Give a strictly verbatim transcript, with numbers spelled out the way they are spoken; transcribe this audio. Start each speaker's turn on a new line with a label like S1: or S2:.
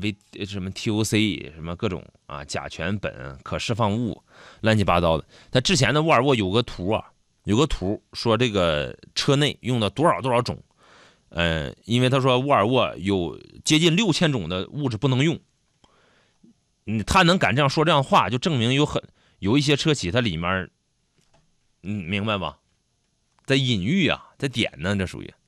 S1: V 什么 T O C 什么各种啊甲醛苯可释放物，乱七八糟的。他之前的沃尔沃有个图啊，有个图说这个车内用的多少多少种，呃，因为他说沃尔沃有接近六千种的物质不能用。嗯，他能敢这样说这样话，就证明有很有一些车企它里面，嗯，明白吗？在隐喻啊，在点呢，这属于。